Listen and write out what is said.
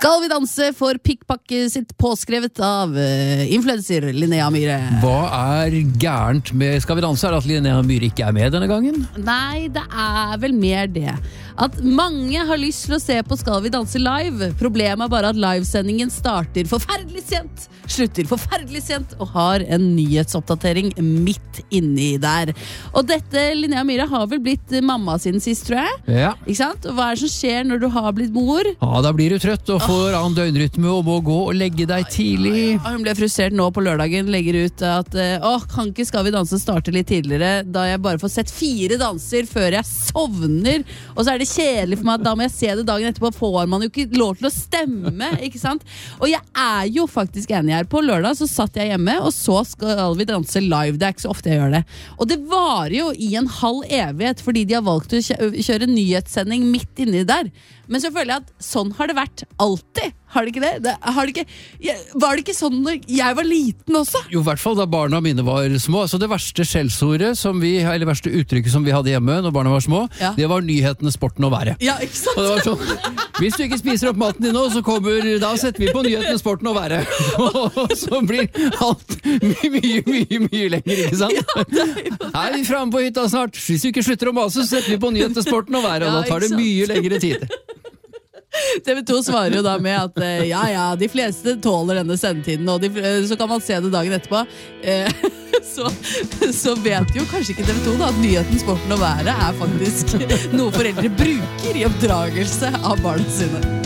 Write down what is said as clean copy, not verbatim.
Skal vi danse for pikkpakke sitt påskrevet av influencer Linnea Myhre. Hva gærent med Skal vi danse? At Linnea Myhre ikke med denne gangen? Nei, det vel mer det. At mange har lyst til å se på Skal vi danse live. Problemet bare at livesendingen starter forferdelig sent, slutter forferdelig sent og har en nyhetsoppdatering midt inni der. Og dette, Linnea Myhre har vel blitt mamma siden sist, tror jeg. Ja. Ikke sant? Og hva det som skjer når du har blitt mor? Ja, da blir du trøtt og får annen døgnrytme og må gå og legge deg tidlig. Hun ble frustrert nå på lørdagen, legger ut at kan ikke Skal vi danse starte litt tidligere, da jeg bare får sett 4 danser før jeg sovner, og så det kjedelig for meg at da må jeg se det dagen etterpå, får man jo ikke lov til å stemme, ikke sant? Og jeg jo faktisk enig her. På lørdag så satt jeg hjemme, og så Skal vi danse live. Det ikke så ofte jeg gjør det. Og det varer jo i en halv evighet, fordi de har valgt å kjøre nyhetssending midt inni der. Men så føler jeg at sånn har det vært alltid. Har det ikke det? Var det ikke sånn når jeg var liten også? Jo, i hvert fall da barna mine var små. Så det verste skjellsordet eller verste uttrykket som vi hadde hjemme når barna var små, det var nyhetene, sporten og været. Ja, ikke sant? Og det var sånn, hvis du ikke spiser opp maten din nå, da setter vi på nyhetene, sporten og været. Og så blir alt mye lenger, ikke sant? Ja, vi fremme på hytta snart. Hvis du ikke slutter å mase, så setter vi på nyhetene, sporten og været, og da tar det mye lengre tid. TV 2 svarer jo da med at de fleste tåler denne sendetiden, og så kan man se det dagen etterpå. Så vet jo kanskje ikke TV 2 da, at nyheten, sporten og været faktisk noe foreldre bruker i oppdragelse av barna sine.